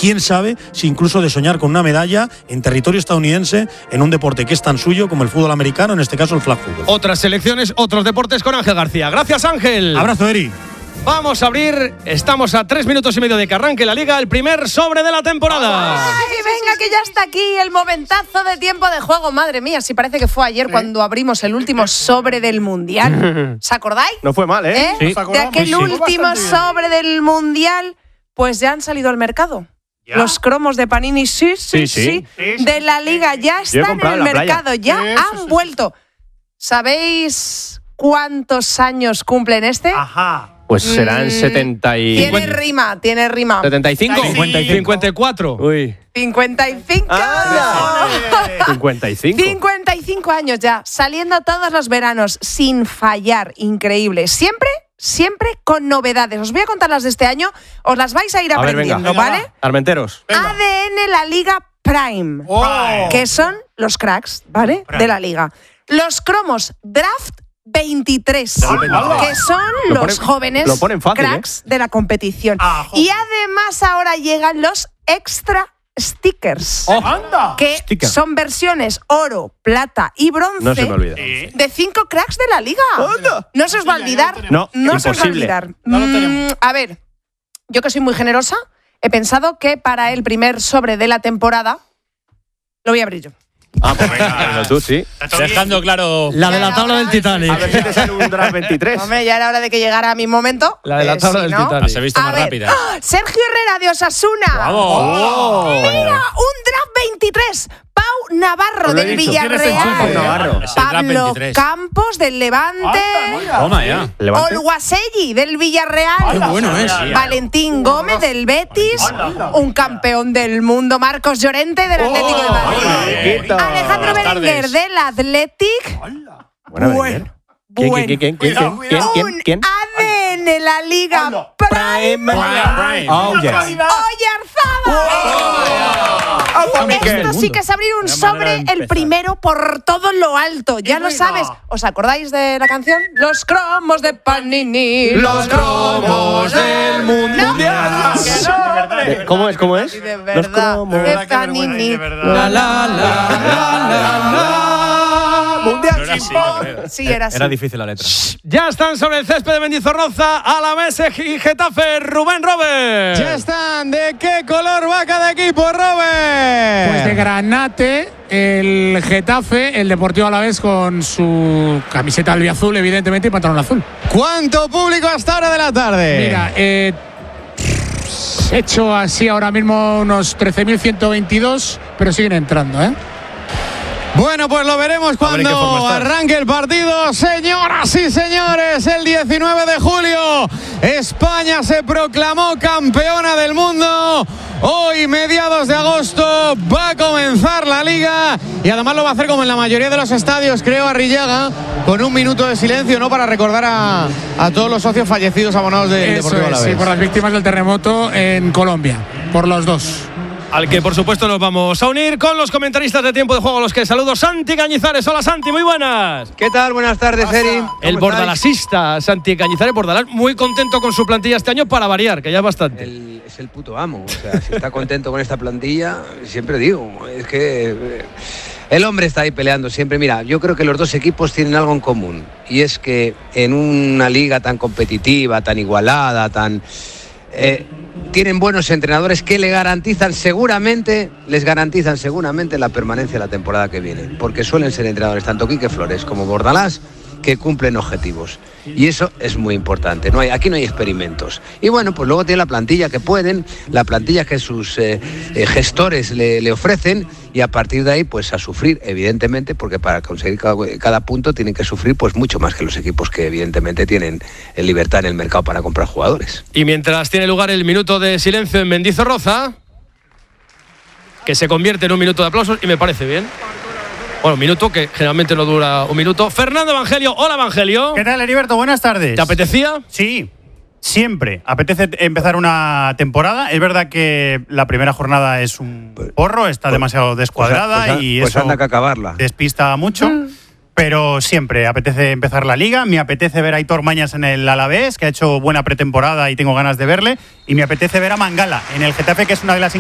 quién sabe si incluso de soñar con una medalla en territorio estadounidense en un deporte que es tan suyo como el fútbol americano, en este caso el flag football. Otras selecciones, otros deportes con Ángel García. Gracias, Ángel. Abrazo, Eri. Vamos a abrir, estamos a 3 minutos y medio de que arranque la Liga, el primer sobre de la temporada. ¡Ay, venga, que ya está aquí el momentazo de tiempo de juego! Madre mía, si parece que fue ayer cuando abrimos el último sobre del Mundial. ¿Os acordáis? No fue mal, ¿eh? Sí. De aquel último sobre del Mundial, pues ya han salido al mercado. ¿Ya? Los cromos de Panini, sí. De la Liga ya están en el mercado, ya han vuelto. ¿Sabéis cuántos años cumplen este? Ajá. Pues serán 70 y... Tiene rima. ¿75? 54. Uy. 55. Ah, no. 55. 55 años ya, saliendo todos los veranos sin fallar, increíble. Siempre con novedades. Os voy a contar las de este año, os las vais a ir aprendiendo, venga, ¿vale? Armenteros. ADN la Liga Prime, que son los cracks, ¿vale? De la Liga. Los cromos Draft 23, que son los jóvenes cracks de la competición. Y además ahora llegan los extra stickers, que son versiones oro, plata y bronce, no se me olvida, de 5 cracks de la Liga. No se os va a olvidar. No se os va a olvidar. A ver, yo que soy muy generosa, he pensado que para el primer sobre de la temporada lo voy a abrir yo. Pues venga, tú sí. Dejando claro la de la tabla del Titanic. A ver si te sale un draft 23. Hombre, ya era hora de que llegara mi momento. La de la tabla del Titanic. Las he visto más rápidas. Sergio Herrera de Osasuna. ¡Vamos! Mira, un draft 23. Pau Navarro del Villarreal. Pablo Campos del Levante. Toma ya. Olguaselli del Villarreal. Qué bueno es. Valentín Gómez del Betis. Un campeón del mundo, Marcos Llorente del Atlético de Madrid. Alejandro Berenguer del Athletic. Bueno. ¿Quién? ADN la Liga Prime. Esto sí que es abrir un sobre, el primero por todo lo alto. Ya lo sabes. ¿Os acordáis de la canción? Los cromos de Panini. Los cromos del mundial. ¿Cómo es? Los cromos de Panini. Mundial. Sí, era así. Era difícil la letra. Ya están sobre el césped de Mendizorroza, Alavés y Getafe, Rubén Robert. Ya están. ¿De qué color va cada equipo, Robert? Pues de granate, el Getafe, el Deportivo Alavés con su camiseta albiazul, evidentemente, y pantalón azul. ¿Cuánto público hasta ahora de la tarde? Mira, he hecho así ahora mismo unos 13.122, pero siguen entrando, ¿eh? Bueno, pues lo veremos cuando arranque el partido. Señoras y señores, el 19 de julio España se proclamó campeona del mundo. Hoy, mediados de agosto, va a comenzar la Liga y además lo va a hacer como en la mayoría de los estadios, creo, Arrillaga, con un minuto de silencio, ¿no? Para recordar a todos los socios fallecidos abonados del Deportivo Alavés. Sí, por las víctimas del terremoto en Colombia, por los dos. Al que, por supuesto, nos vamos a unir con los comentaristas de Tiempo de Juego, a los que saludo. Santi Cañizares. Hola, Santi, muy buenas. ¿Qué tal? Buenas tardes, Eri. El bordalasista Santi Cañizares, Bordalás, muy contento con su plantilla este año, para variar, que ya es bastante. Es el puto amo. O sea, si está contento con esta plantilla, siempre digo, es que el hombre está ahí peleando siempre. Mira, yo creo que los dos equipos tienen algo en común, y es que en una liga tan competitiva, tan igualada, tienen buenos entrenadores que les garantizan seguramente la permanencia de la temporada que viene, porque suelen ser entrenadores tanto Quique Flores como Bordalás que cumplen objetivos, y eso es muy importante. Aquí no hay experimentos. Y bueno, pues luego tiene la plantilla que pueden, la plantilla que sus gestores le ofrecen, y a partir de ahí pues a sufrir, evidentemente, porque para conseguir cada punto tienen que sufrir pues mucho más que los equipos que evidentemente tienen libertad en el mercado para comprar jugadores. Y mientras tiene lugar el minuto de silencio en Mendizorroza, que se convierte en un minuto de aplausos, y me parece bien. Bueno, un minuto que generalmente no dura un minuto. Fernando Evangelio. Hola, Evangelio. ¿Qué tal, Heriberto? Buenas tardes. ¿Te apetecía? Sí, siempre. Apetece empezar una temporada. Es verdad que la primera jornada es un porro, está demasiado descuadrada y eso anda que acabarla. Despista mucho. Pero siempre apetece empezar la Liga. Me apetece ver a Aitor Mañas en el Alavés, que ha hecho buena pretemporada y tengo ganas de verle. Y me apetece ver a Mangala en el Getafe, que es una de las